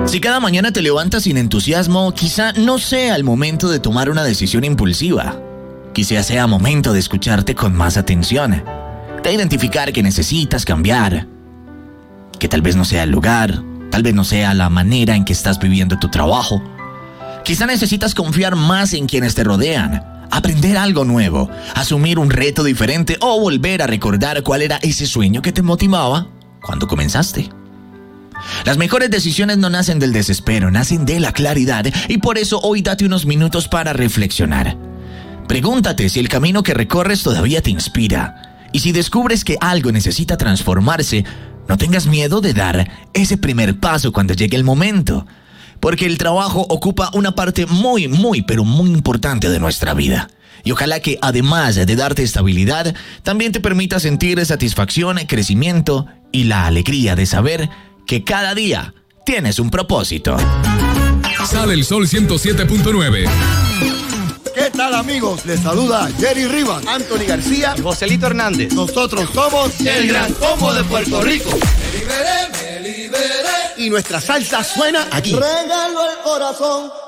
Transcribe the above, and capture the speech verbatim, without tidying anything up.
Si cada mañana te levantas sin entusiasmo, quizá no sea el momento de tomar una decisión impulsiva. Quizá sea momento de escucharte con más atención, de identificar que necesitas cambiar, que tal vez no sea el lugar, tal vez no sea la manera en que estás viviendo tu trabajo. Quizá necesitas confiar más en quienes te rodean, aprender algo nuevo, asumir un reto diferente o volver a recordar cuál era ese sueño que te motivaba cuando comenzaste. Las mejores decisiones no nacen del desespero, nacen de la claridad, y por eso hoy date unos minutos para reflexionar. Pregúntate si el camino que recorres todavía te inspira, y si descubres que algo necesita transformarse, no tengas miedo de dar ese primer paso cuando llegue el momento, porque el trabajo ocupa una parte muy, muy, pero muy importante de nuestra vida. Y ojalá que además de darte estabilidad, también te permita sentir satisfacción, crecimiento y la alegría de saber que cada día tienes un propósito. Sale el Sol ciento siete punto nueve. ¿Qué tal, amigos? Les saluda Jerry Rivas, Anthony García y Joselito Hernández. Nosotros somos el Gran Combo de Puerto Rico. Me liberé, me liberé. Y nuestra salsa suena aquí. Regalo el corazón.